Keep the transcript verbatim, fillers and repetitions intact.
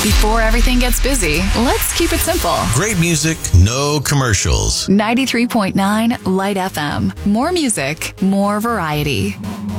Before everything gets busy, let's keep it simple. Great music, no commercials. ninety-three point nine Light F M. More music, more variety.